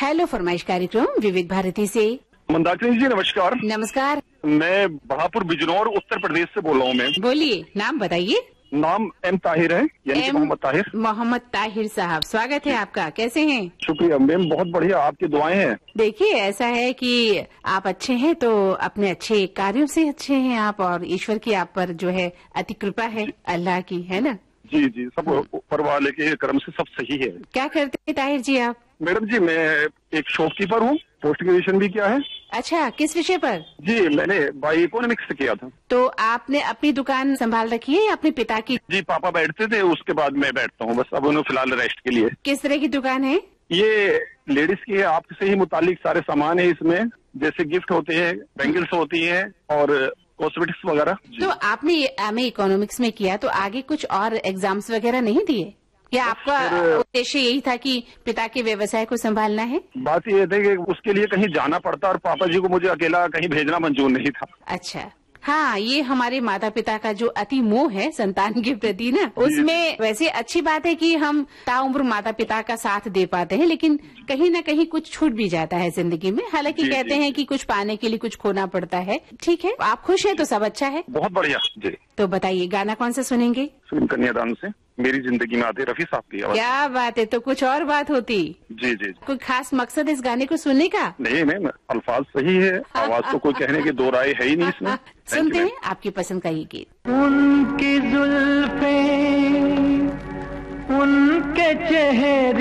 Hello फरमाइश कार्यक्रम विविध भारती से। मंदाकिनी जी नमस्कार। नमस्कार। मैं बहापुर बिजनौर उत्तर प्रदेश से बोल रहा हूँ। मैं बोलिए, नाम बताइए। नाम एम ताहिर है, यानी कि मोहम्मद ताहिर। मोहम्मद ताहिर साहब, स्वागत है आपका। कैसे हैं? शुक्रिया मैम, बहुत बढ़िया, आपकी दुआएं हैं। देखिए, ऐसा है कि आप अच्छे हैं तो अपने अच्छे कार्यों से अच्छे हैं आप, और ईश्वर की आप पर जो है अति कृपा है, अल्लाह की, है ना? जी जी, सब ऊपर वाले के कर्म से सब सही है। क्या करते हैं ताहिर जी आप? मैडम जी, मैं एक शॉपकीपर हूँ, पोस्ट ग्रेजुएशन भी किया है। अच्छा, किस विषय पर? जी, मैंने बाई इकोनॉमिक्स से किया था। तो आपने अपनी दुकान संभाल रखी है या अपने पिता की? जी, पापा बैठते थे, उसके बाद मैं बैठता हूँ, बस अब उन्हें फिलहाल रेस्ट के लिए। किस तरह की दुकान है? ये लेडीज की है, आपसे ही मुतालिक सारे सामान है इसमें, जैसे गिफ्ट होते हैं, बैंगल्स होती हैं और कॉस्मेटिक्स वगैरह। तो आपने एमए इकोनॉमिक्स में किया तो आगे कुछ और एग्जाम्स वगैरह नहीं दिए, या आपका उद्देश्य यही था कि पिता के व्यवसाय को संभालना है? बात ये थी कि उसके लिए कहीं जाना पड़ता और पापा जी को मुझे अकेला कहीं भेजना मंजूर नहीं था। अच्छा, हाँ, ये हमारे माता पिता का जो अति मोह है संतान के प्रति ना, उसमें वैसे अच्छी बात है कि हम ताउम्र माता पिता का साथ दे पाते हैं, लेकिन कहीं न कहीं कुछ छूट भी जाता है जिंदगी में। हालांकि कहते हैं कि कुछ पाने के लिए कुछ खोना पड़ता है। ठीक है, आप खुश हैं तो सब अच्छा है। बहुत बढ़िया जी। तो बताइए, गाना कौन सा सुनेंगे? फिल्म कन्यादान से मेरी जिंदगी में आते रफी साहब की आवाज। क्या बात है, तो कुछ और बात होती। जी जी। कोई खास मकसद इस गाने को सुनने का? नहीं नहीं, अल्फाज सही है, आवाज तो कोई कहने की दो राय है ही नहीं इसमें। सुनते हैं आपकी पसंद का ये गीत। उनकी जुल्फे, उनके चेहरे